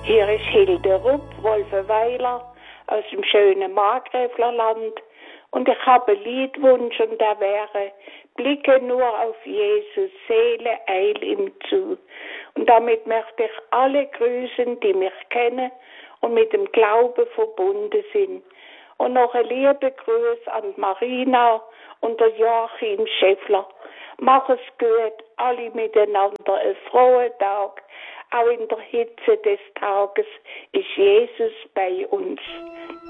Hier ist Hilde Rupp, Wolfenweiler, aus dem schönen Markgräflerland. Und ich habe einen Liedwunsch und der wäre: Blicke nur auf Jesus, Seele, eil ihm zu. Und damit möchte ich alle grüßen, die mich kennen und mit dem Glauben verbunden sind. Und noch ein lieber Gruß an Marina und der Joachim Schäffler. Mach es gut, alle miteinander, einen frohen Tag. Auch in der Hitze des Tages ist Jesus bei uns.